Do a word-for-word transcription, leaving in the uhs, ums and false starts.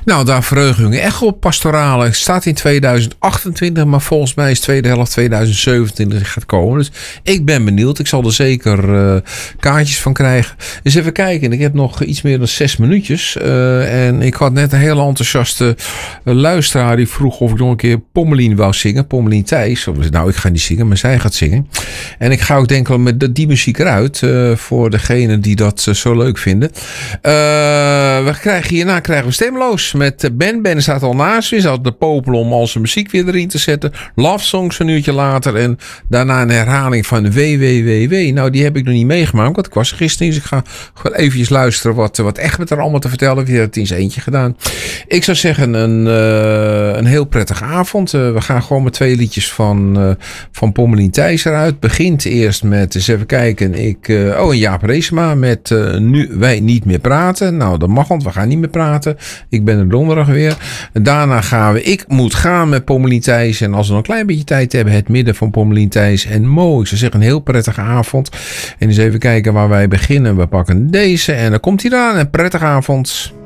Nou, daar verheugen we me echt op. Pastorale het staat in tweeduizend achtentwintig, maar volgens mij is tweede helft tweeduizend zevenentwintig gaat komen. Dus ik ben benieuwd. Ik zal er zeker uh, kaartjes van krijgen. Dus even kijken. Ik heb nog iets meer dan zes minuutjes. Uh, en ik had net een hele enthousiaste uh, luisteraar die vroeg of ik nog een keer Pommelien wou zingen. Pommelien Thijs. Nou, ik ga niet zingen, maar zij gaat zingen. En ik ga ook denken met die muziek eruit. Uh, voor degenen die dat uh, zo leuk vinden. Uh, we krijgen hierna krijgen we Stemloos. Met Ben. Ben staat al naast. Is al de popel om al zijn muziek weer erin te zetten. Love Songs een uurtje later. En daarna een herhaling van W W W W. Nou, die heb ik nog niet meegemaakt. Want ik was er gisteren. Dus ik ga gewoon eventjes luisteren wat, wat Egbert er allemaal te vertellen. Wie heeft het in zijn eentje gedaan. Ik zou zeggen een, uh, een heel prettige avond. Uh, we gaan gewoon met twee liedjes van, uh, van Pommelien Thijs eruit. Begint eerst met, eens even kijken. Ik, uh, oh, en Jaap Reesema met uh, Nu wij niet meer praten. Nou, dat mag, want we gaan niet meer praten. Ik ben er donderdag weer. Daarna gaan we Ik moet gaan met Pommelien Thijs. En als we nog een klein beetje tijd hebben, het midden van Pommelien Thijs en Mo. Ik zou zeggen een heel prettige avond. En eens even kijken waar wij beginnen. We pakken deze en dan komt hij aan. Een prettige avond.